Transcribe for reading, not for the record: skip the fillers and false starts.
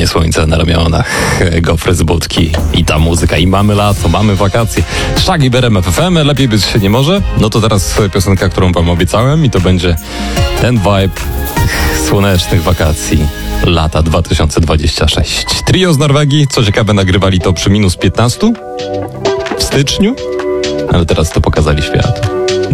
Zachodzenie słońca na ramionach, gofry z budki i ta muzyka. I mamy lato, mamy wakacje. Shaggy w RMF FM, lepiej być się nie może. No to teraz piosenka, którą wam obiecałem i to będzie ten vibe słonecznych wakacji lata 2026. Trio z Norwegii, co ciekawe, nagrywali to przy -15 w styczniu, ale teraz to pokazali światu.